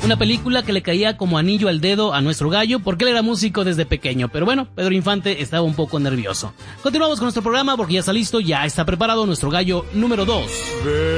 Una película que le caía como anillo al dedo a nuestro gallo porque él era músico desde pequeño. Pero bueno, Pedro Infante estaba un poco nervioso. Continuamos con nuestro programa porque ya está listo, ya está preparado nuestro gallo número 2.